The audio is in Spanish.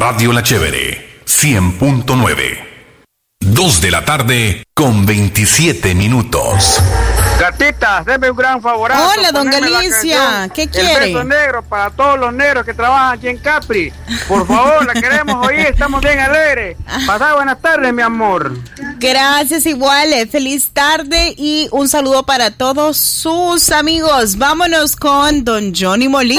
Radio La Chévere, 100.9. 2 de la tarde con 27 minutos. Gatitas, denme un gran favorazo. Hola, don Galicia, ¿qué quiere? El beso negro para todos los negros que trabajan aquí en Capri. Por favor, la queremos oír, estamos bien alegres. Pasad buenas tardes, mi amor. Gracias, igual, feliz tarde y un saludo para todos sus amigos. Vámonos con don Johnny Molina.